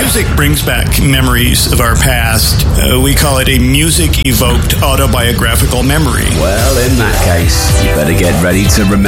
music brings back memories of our past. We call it a music-evoked autobiographical memory. Well, in that case, you better get ready to remember